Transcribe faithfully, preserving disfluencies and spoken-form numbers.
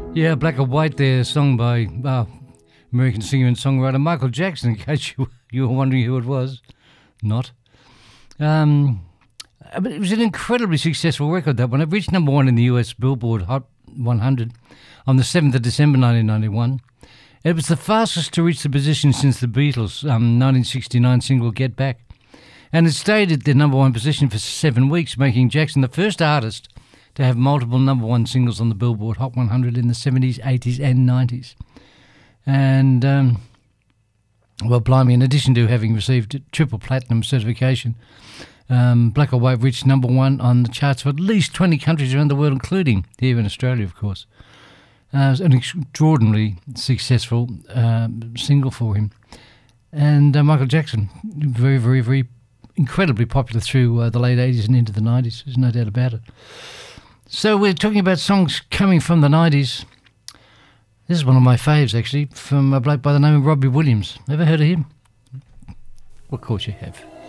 Yeah, Black or White there, sung by uh, American singer and songwriter Michael Jackson, in case you, you were wondering who it was. Not. Um, but it was an incredibly successful record, that one. It reached number one in the U S Billboard Hot one hundred on the seventh of December nineteen ninety-one. It was the fastest to reach the position since the Beatles' um, nineteen sixty-nine single Get Back. And it stayed at the number one position for seven weeks, making Jackson the first artist to have multiple number one singles on the Billboard Hot one hundred in the seventies, eighties and nineties. And, um, well, blimey, in addition to having received triple platinum certification, um, Black or White reached number one on the charts for at least twenty countries around the world, including here in Australia, of course. Uh, it was an extraordinarily successful uh, single for him. And uh, Michael Jackson, very, very, very incredibly popular through uh, the late eighties and into the nineties. There's no doubt about it. So we're talking about songs coming from the nineties. This is one of my faves, actually, from a bloke by the name of Robbie Williams. Ever heard of him? Well, of course you have.